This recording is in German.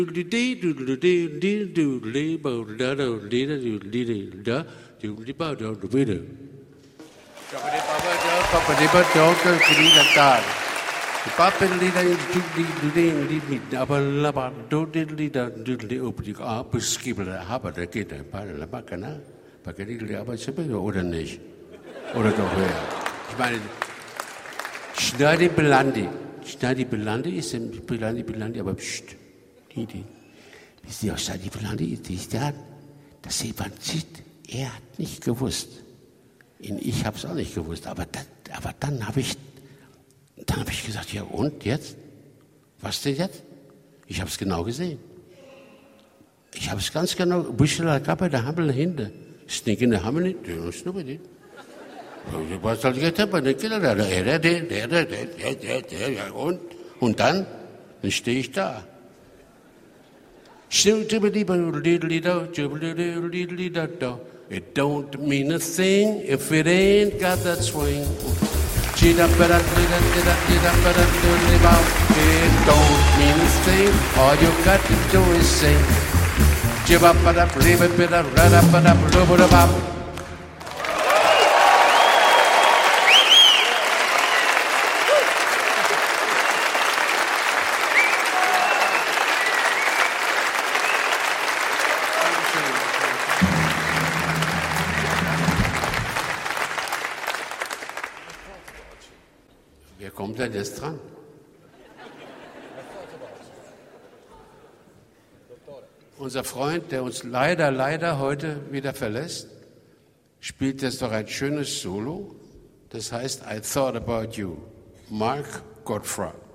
Oder nicht? Oder doch wer? Ich meine, Schneidy Belandi ist Belandi, aber pst, die. Wisst ihr, was Schneidy Belandi ist? Das Evangelit, er hat nicht gewusst. Ich habe es auch nicht gewusst, aber dann habe ich gesagt, ja und jetzt? Was denn jetzt? Ich habe es genau gesehen. Ich habe es ganz genau, Bushela Kappa, der Hammel hinter. Snicken der Hammel nicht, der ist nur bei dir. Was soll ich jetzt haben? Und dann stehe ich da. It don't mean a thing if it ain't got that swing. It don't mean a thing, all you got to do is sing. Wer kommt denn jetzt dran? Unser Freund, der uns leider heute wieder verlässt, spielt jetzt doch ein schönes Solo. Das heißt I Thought About You. Mark Gottfried.